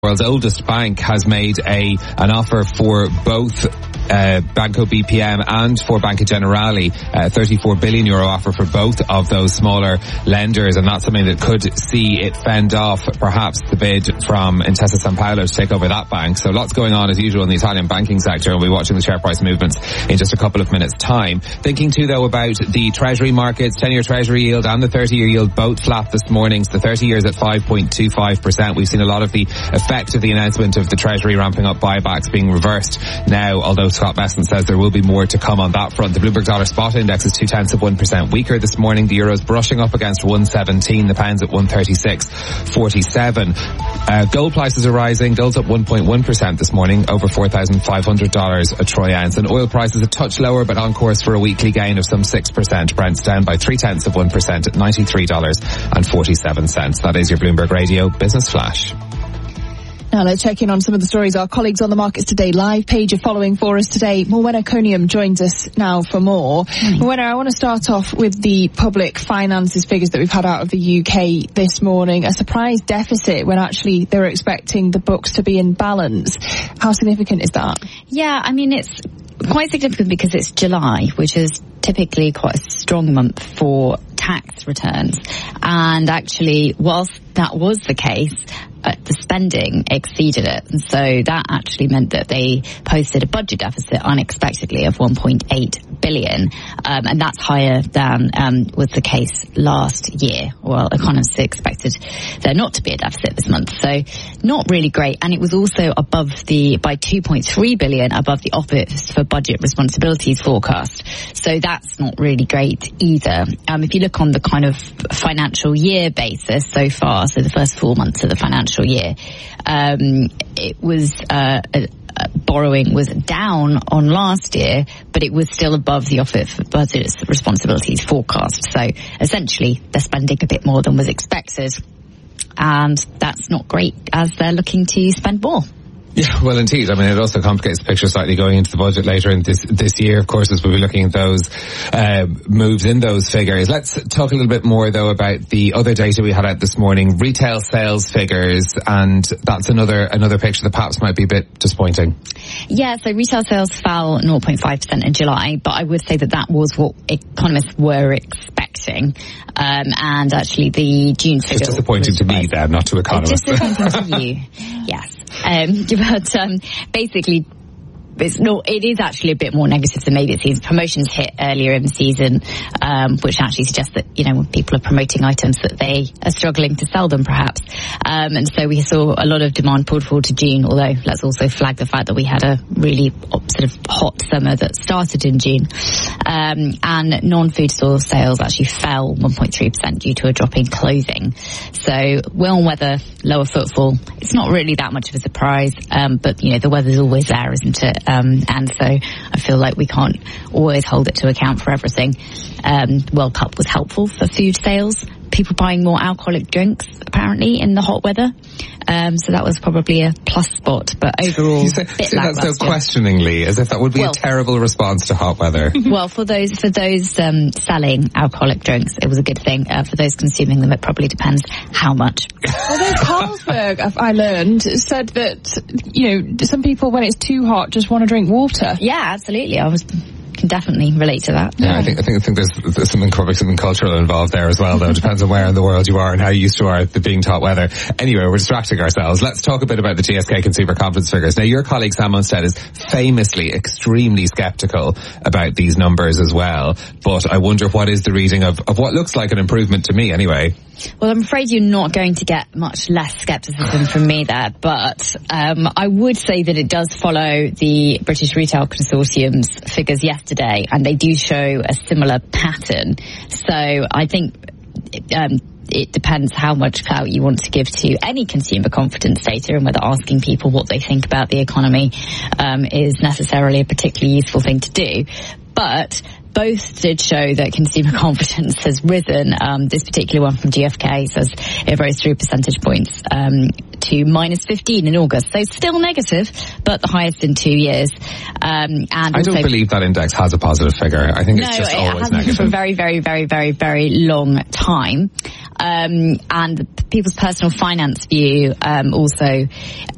World's oldest bank has made an offer for both Banco BPM and for Banca Generali, a €34 billion offer for both of those smaller lenders, and that's something that could see it fend off perhaps the bid from Intesa Sanpaolo to take over that bank. So lots going on as usual in the Italian banking sector, and we'll be watching the share price movements in just a couple of minutes' time. Thinking too though about the Treasury markets, 10-year Treasury yield and the 30-year yield both flat this morning. So the 30-year is at 5.25%. We've seen a lot of the effect of the announcement of the Treasury ramping up buybacks being reversed now, although Scott Bessent says there will be more to come on that front. The Bloomberg Dollar Spot Index is 0.2% weaker this morning. The Euro's brushing up against 117. The pound's at 136.47. Gold prices are rising. Gold's up 1.1% this morning, over $4,500 a troy ounce. And oil prices a touch lower, but on course for a weekly gain of some 6%. Brent's down by 0.3% at $93.47. That is your Bloomberg Radio Business Flash. Now let's check in on some of the stories our colleagues on the markets today live page are following for us today. Morwenna Coniam joins us now for more. Morwenna, I want to start off with the public finances figures that we've had out of the UK this morning. A surprise deficit when actually they were expecting the books to be in balance. How significant is that? Yeah, I mean, it's quite significant because it's July, which is typically quite a strong month for tax returns. And actually, whilst that was the case, the spending exceeded it. And so that actually meant that they posted a budget deficit unexpectedly of 1.8 billion. And that's higher than was the case last year. Well, economists expected there not to be a deficit this month. So not really great. And it was also by 2.3 billion above the Office for Budget Responsibilities forecast. So that's not really great either. If you look on the kind of financial year basis so far, so the first 4 months of the financial year, it was borrowing was down on last year, but it was still above the Office for Budget Responsibilities forecast. So essentially, they're spending a bit more than was expected, and that's not great as they're looking to spend more. Yeah, well, indeed. I mean, it also complicates the picture slightly going into the budget later in this year, of course, as we'll be looking at those moves in those figures. Let's talk a little bit more, though, about the other data we had out this morning, retail sales figures, and that's another picture that perhaps might be a bit disappointing. Yeah, so retail sales fell 0.5% in July, but I would say that was what economists were expecting. And actually, the June figure... It's disappointing to me, then, not to economists. It's disappointing to you, yes. But basically, it is actually a bit more negative than maybe it seems. Promotions hit earlier in the season, which actually suggests that, when people are promoting items that they are struggling to sell them perhaps. And so we saw a lot of demand pulled forward to June, although let's also flag the fact that we had a really sort of hot summer that started in June. And non-food store sales actually fell 1.3% due to a drop in clothing. So warm weather, lower footfall, it's not really that much of a surprise, but the weather's always there, isn't it? And so I feel like we can't always hold it to account for everything. World Cup was helpful for food sales. People buying more alcoholic drinks, apparently, in the hot weather. So that was probably a plus spot. But overall, say that so questioningly, as if that would be a terrible response to hot weather. Well, for those selling alcoholic drinks, it was a good thing. For those consuming them, it probably depends how much. Although Carlsberg, I learned, said that, some people, when it's too hot, just want to drink water. Yeah, absolutely. Can definitely relate to that. Yeah, I think there's something cultural involved there as well, though. It depends on where in the world you are and how used you are to being hot weather. Anyway, we're distracting ourselves. Let's talk a bit about the GSK consumer confidence figures. Now, your colleague Sam Munstead is famously extremely sceptical about these numbers as well, but I wonder what is the reading of what looks like an improvement to me anyway. Well, I'm afraid you're not going to get much less scepticism from me there, but I would say that it does follow the British Retail Consortium's figures yesterday, and they do show a similar pattern. So I think it depends how much clout you want to give to any consumer confidence data, and whether asking people what they think about the economy is necessarily a particularly useful thing to do. But both did show that consumer confidence has risen. This particular one from GfK says it rose 3 percentage points to minus 15 in August. So still negative, but the highest in 2 years. And I don't believe that index has a positive figure. I think it's just always negative. For a very, very, very, very, very long time. And People's Personal Finance View also